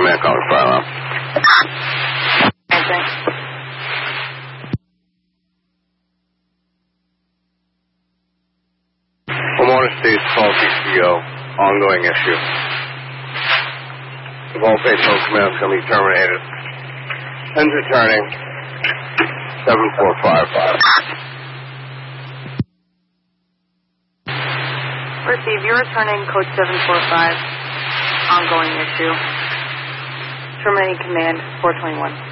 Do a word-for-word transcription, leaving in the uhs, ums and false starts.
Command calling fire alarm. Okay. Pomona State's call P C O. Ongoing issue. If all faithful commands can be terminated. Ends returning. seven four five five. Receive. You're returning code seven four five. Ongoing issue. Terminating command four twenty-one.